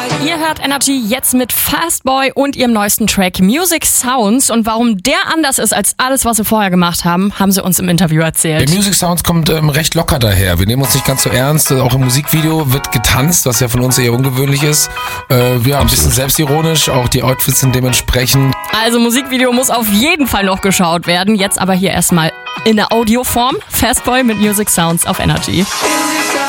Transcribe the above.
Ihr hört Energy jetzt mit Fastboy und ihrem neuesten Track Music Sounds. Und warum der anders ist als alles, was sie vorher gemacht haben, haben sie uns im Interview erzählt. Der Music Sounds kommt recht locker daher. Wir nehmen uns nicht ganz so ernst. Auch im Musikvideo wird getanzt, was ja von uns eher ungewöhnlich ist. Ja, ein bisschen selbstironisch. Auch die Outfits sind dementsprechend. Also Musikvideo muss auf jeden Fall noch geschaut werden. Jetzt aber hier erstmal in der Audioform. Fastboy mit Music Sounds auf Energy.